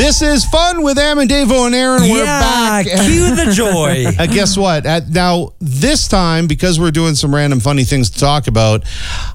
This is Fun with Am and Davo and Aaron. We're back. Cue the joy. Guess what? Now, this time, because we're doing some random funny things to talk about,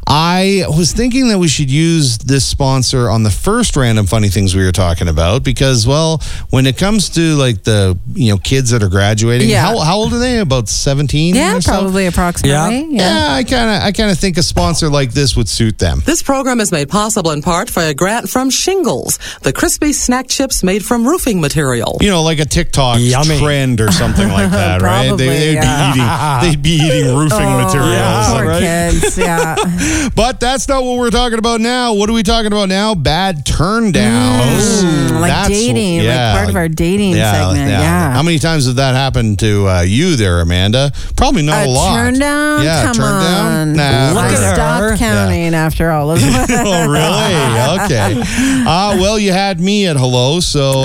I was thinking that we should use this sponsor on the first random funny things we were talking about because, well, when it comes to like the kids that are graduating, how old are they? About 17? Yeah, or so? probably approximately. Yeah, I kind of think a sponsor like this would suit them. This program is made possible in part by a grant from Shingles, the crispy snack chips made from roofing material. Like a TikTok trend or something like that, right? Probably, they'd be eating roofing materials, poor right? kids, yeah. But that's not what we're talking about now. What are we talking about now? Bad turn downs. Like dating, like part of our dating segment. Yeah. How many times has that happened to you there, Amanda? Probably not a lot. Turn down? Yeah, Come turn on. down? Nah. Look at her. Stopped counting after all of it. Oh, really? Okay. Well, you had me at hello, so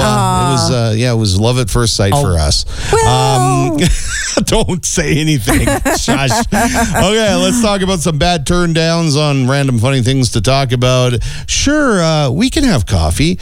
it was love at first sight for us. Well. Don't say anything. Shush. Okay, let's talk about some bad turn downs on random funny things to talk about. Sure, we can have coffee.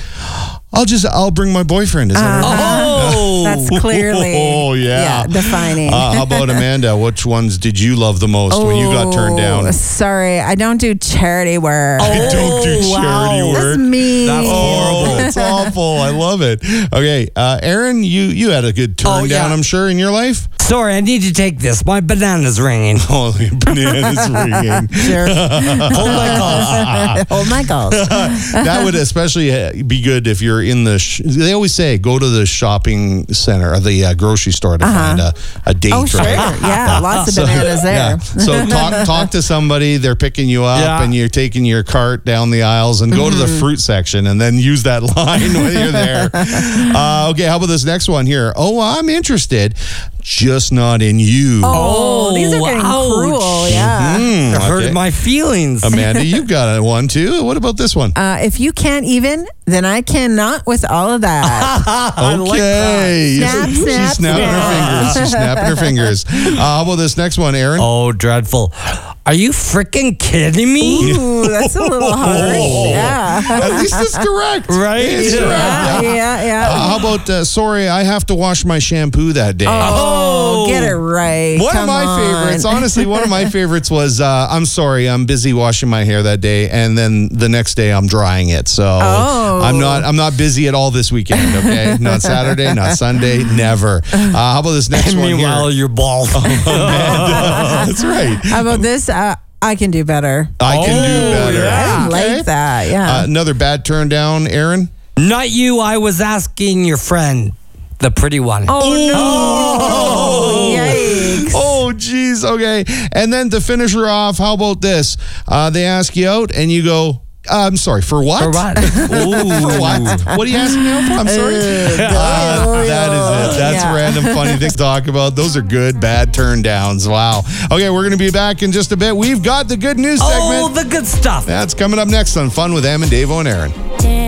I'll bring my boyfriend. Is that right? That's clearly defining. How about Amanda? Which ones did you love the most when you got turned down? Sorry, I don't do charity work. I don't do charity work. That's me. That's horrible. It's awful. I love it. Okay, Aaron, you had a good turn down, I'm sure, in your life? Sorry, I need to take this. My banana's ringing. Oh, your banana's ringing. Sure. Hold my calls. Hold my calls. That would especially be good if you're in the... they always say, go to the shopping center or the grocery store to find a date. Oh, sure. Right? Yeah, lots of bananas there. Yeah. So talk to somebody. They're picking you up and you're taking your cart down the aisles and go to the fruit section and then use that line when you're there. Okay, how about this next one here? Oh, I'm interested. Just not in you. Oh, these are getting cruel. Yeah. Okay. Hurt my feelings. Amanda, you've got one too. What about this one? If you can't even, then I cannot with all of that. Okay. Snap, She's snapping her fingers. She's snapping her fingers. How about this next one, Aaron? Oh, dreadful. Are you freaking kidding me? Ooh, that's a little harsh. Yeah. At least it's correct. Right? It's correct. Yeah. How about, sorry, I have to wash my shampoo that day. Oh, get it right. One of my favorites, honestly, one of my favorites was, I'm sorry, I'm busy washing my hair that day, and then the next day I'm drying it. So I'm not busy at all this weekend, okay? Not Saturday, not Sunday, never. How about this next one here? Meanwhile, you're bald. That's right. How about this? I can do better. I can do better. I like that. Yeah. Another bad turn down, Aaron? Not you. I was asking your friend, the pretty one. Oh, no. Yikes. Oh, geez. Okay. And then to finish her off, how about this? They ask you out and you go, I'm sorry, for what? For what? For what? What are you asking me out for? I'm sorry. That is it. That's random funny things to talk about. Those are good, bad turn downs. Wow. Okay, we're going to be back in just a bit. We've got the good news segment. Oh, the good stuff. That's coming up next on Fun with Am and Davo and Aaron.